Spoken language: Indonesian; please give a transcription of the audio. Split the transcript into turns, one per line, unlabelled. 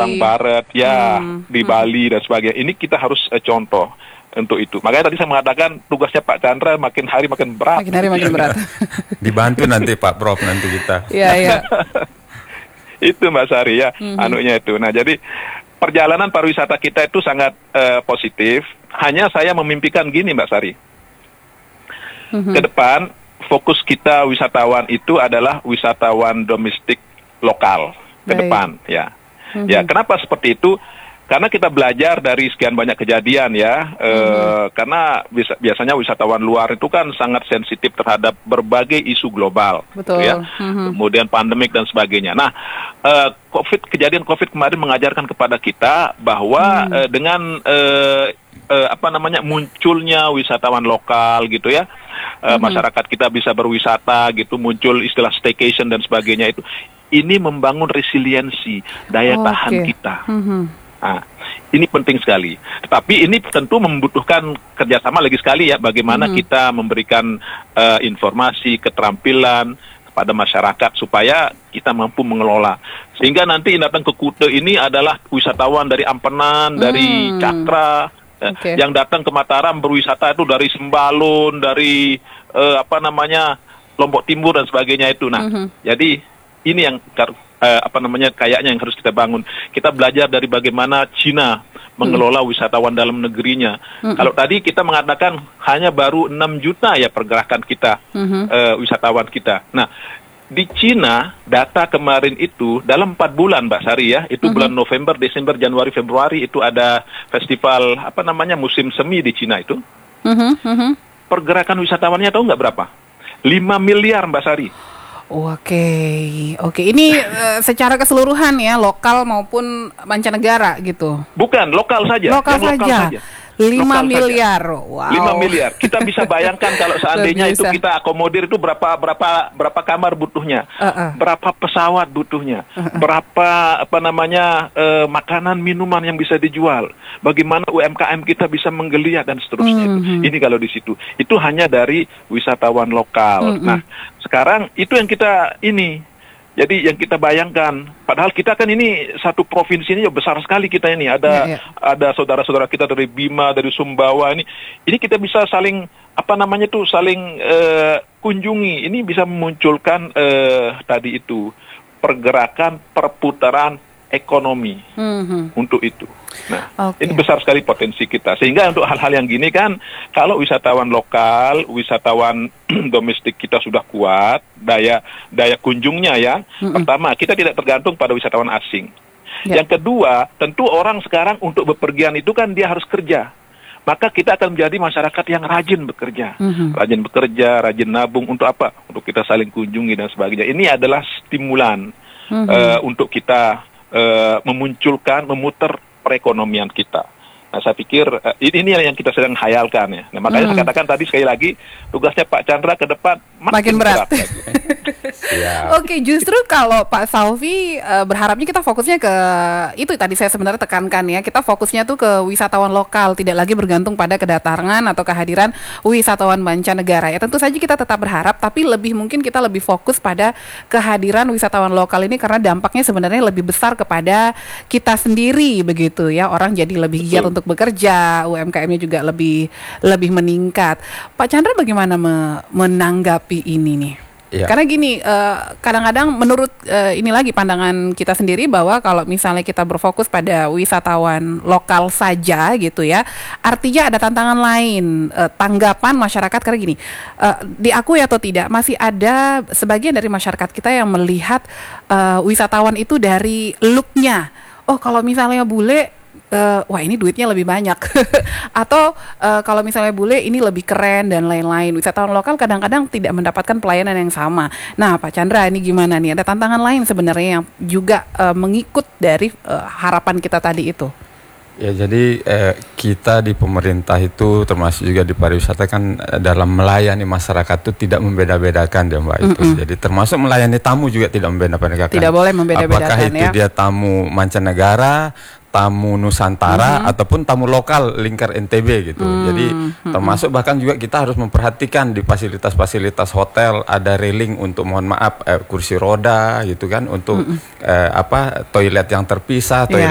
orang barat, ya di Bali dan sebagainya. Ini kita harus contoh untuk itu. Makanya tadi saya mengatakan tugasnya Pak Chandra makin hari makin berat.
Makin hari makin berat.
Dibantu nanti Pak Prof nanti kita.
Iya.
Itu Mbak Sari ya, anunya itu. Nah, jadi perjalanan pariwisata kita itu sangat positif. Hanya saya memimpikan gini Mbak Sari. Ke depan fokus kita wisatawan itu adalah wisatawan domestik lokal ke depan ya. Ya, kenapa seperti itu? Karena kita belajar dari sekian banyak kejadian ya, karena biasanya wisatawan luar itu kan sangat sensitif terhadap berbagai isu global,
betul.
Ya, kemudian pandemik dan sebagainya. Nah, kejadian COVID kemarin mengajarkan kepada kita bahwa dengan munculnya wisatawan lokal gitu ya, masyarakat kita bisa berwisata gitu, muncul istilah staycation dan sebagainya itu, ini membangun resiliensi daya tahan kita. Nah, ini penting sekali. Tetapi ini tentu membutuhkan kerjasama lagi sekali ya, bagaimana kita memberikan informasi, keterampilan kepada masyarakat supaya kita mampu mengelola. Sehingga nanti datang ke Kuta ini adalah wisatawan dari Ampenan, dari Cakra, yang datang ke Mataram berwisata itu dari Sembalun, dari Lombok Timur dan sebagainya itu. Nah, jadi ini yang kayaknya yang harus kita bangun. Kita belajar dari bagaimana Cina mengelola wisatawan dalam negerinya. Kalau tadi kita mengatakan hanya baru 6 juta ya pergerakan kita, wisatawan kita. Nah, di Cina data kemarin itu dalam 4 bulan Mbak Sari ya, itu bulan November, Desember, Januari, Februari itu ada festival musim semi di Cina itu. Pergerakan wisatawannya tahu nggak berapa? 5 miliar Mbak Sari.
Oke. Ini secara keseluruhan ya, lokal maupun mancanegara gitu.
Bukan, lokal saja.
Lokal saja. 5 miliar. Wow.
5 miliar. Kita bisa bayangkan kalau seandainya itu kita akomodir itu berapa kamar butuhnya, berapa pesawat butuhnya, berapa makanan minuman yang bisa dijual, bagaimana UMKM kita bisa menggeliat dan seterusnya. Ini kalau di situ. Itu hanya dari wisatawan lokal. Nah, sekarang itu yang kita jadi yang kita bayangkan, padahal kita kan ini satu provinsi ini besar sekali kita ini, ada saudara-saudara kita dari Bima, dari Sumbawa ini kita bisa saling kunjungi, ini bisa memunculkan tadi itu pergerakan perputaran ekonomi untuk itu. Nah, ini besar sekali potensi kita. Sehingga untuk hal-hal yang gini kan, kalau wisatawan lokal, wisatawan domestik kita sudah kuat, daya kunjungnya ya. Pertama, kita tidak tergantung pada wisatawan asing. Yang kedua, tentu orang sekarang untuk bepergian itu kan dia harus kerja. Maka kita akan menjadi masyarakat yang rajin bekerja. Rajin nabung untuk apa? Untuk kita saling kunjungi dan sebagainya. Ini adalah stimulan untuk kita memutar perekonomian kita. Nah, saya pikir ini yang kita sedang hayalkan ya. Nah, makanya saya katakan tadi sekali lagi, tugasnya Pak Chandra ke depan makin berat.
Oke, justru kalau Pak Saufi berharapnya kita fokusnya ke itu tadi saya sebenarnya tekankan ya, kita fokusnya tuh ke wisatawan lokal, tidak lagi bergantung pada kedatangan atau kehadiran wisatawan mancanegara. Ya tentu saja kita tetap berharap, tapi mungkin kita lebih fokus pada kehadiran wisatawan lokal ini karena dampaknya sebenarnya lebih besar kepada kita sendiri begitu ya. Orang jadi lebih giat untuk bekerja, UMKM-nya juga lebih meningkat. Pak Chandra bagaimana menanggapi ini nih? Ya. Karena gini, kadang-kadang menurut ini lagi pandangan kita sendiri bahwa kalau misalnya kita berfokus pada wisatawan lokal saja gitu ya, artinya ada tantangan lain, tanggapan masyarakat karena gini, diakui atau tidak, masih ada sebagian dari masyarakat kita yang melihat wisatawan itu dari look-nya. Oh, kalau misalnya bule, wah ini duitnya lebih banyak atau kalau misalnya bule ini lebih keren dan lain-lain. Wisatawan lokal kadang-kadang tidak mendapatkan pelayanan yang sama. Nah Pak Chandra ini gimana nih? Ada tantangan lain sebenarnya yang juga mengikut dari harapan kita tadi itu.
Ya jadi kita di pemerintah itu termasuk juga di pariwisata kan dalam melayani masyarakat itu tidak membeda-bedakan ya Mbak itu. Jadi termasuk melayani tamu juga tidak membeda-bedakan.
Tidak boleh membeda-bedakan.
Apakah itu dia tamu mancanegara, tamu Nusantara ataupun tamu lokal lingkar NTB gitu. Jadi termasuk bahkan juga kita harus memperhatikan di fasilitas-fasilitas hotel ada railing untuk mohon maaf kursi roda gitu kan untuk toilet yang terpisah, toilet